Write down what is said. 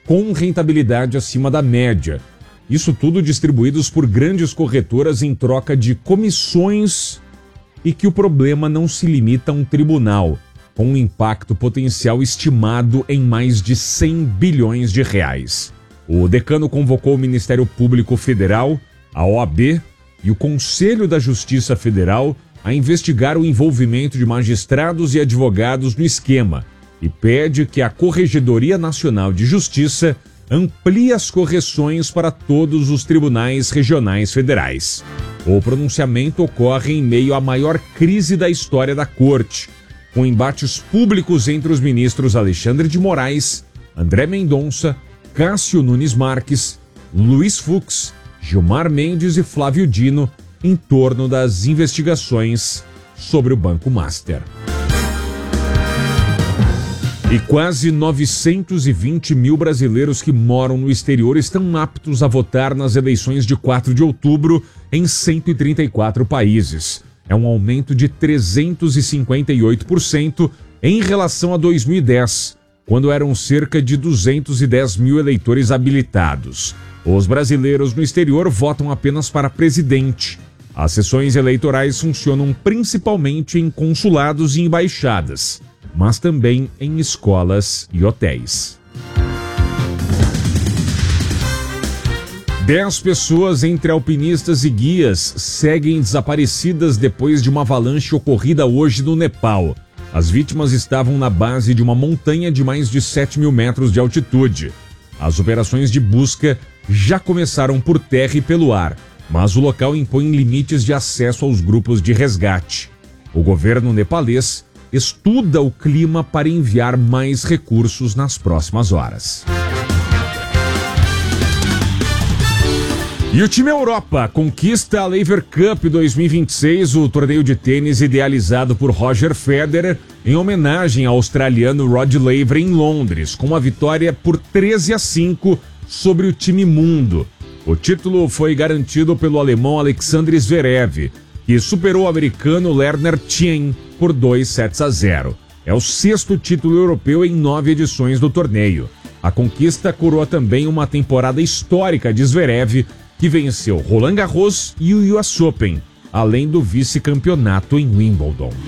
com rentabilidade acima da média. Isso tudo distribuídos por grandes corretoras em troca de comissões, e que o problema não se limita a um tribunal, com um impacto potencial estimado em mais de 100 bilhões de reais. O decano convocou o Ministério Público Federal, a OAB e o Conselho da Justiça Federal a investigar o envolvimento de magistrados e advogados no esquema e pede que a Corregedoria Nacional de Justiça amplie as correções para todos os tribunais regionais federais. O pronunciamento ocorre em meio à maior crise da história da Corte, com embates públicos entre os ministros Alexandre de Moraes, André Mendonça, Cássio Nunes Marques, Luiz Fux, Gilmar Mendes e Flávio Dino em torno das investigações sobre o Banco Master. E quase 920 mil brasileiros que moram no exterior estão aptos a votar nas eleições de 4 de outubro em 134 países. É um aumento de 358% em relação a 2010, quando eram cerca de 210 mil eleitores habilitados. Os brasileiros no exterior votam apenas para presidente. As sessões eleitorais funcionam principalmente em consulados e embaixadas, mas também em escolas e hotéis. 10 pessoas, entre alpinistas e guias, seguem desaparecidas depois de uma avalanche ocorrida hoje no Nepal. As vítimas estavam na base de uma montanha de mais de 7 mil metros de altitude. As operações de busca já começaram por terra e pelo ar, mas o local impõe limites de acesso aos grupos de resgate. O governo nepalês estuda o clima para enviar mais recursos nas próximas horas. E o time Europa conquista a Laver Cup 2026, o torneio de tênis idealizado por Roger Federer, em homenagem ao australiano Rod Laver em Londres, com uma vitória por 13-5 sobre o time mundo. O título foi garantido pelo alemão Alexander Zverev, que superou o americano Lerner Tien por 2-0. É o 6º título europeu em 9 edições do torneio. A conquista coroa também uma temporada histórica de Zverev, que venceu Roland Garros e o US Open, além do vice-campeonato em Wimbledon.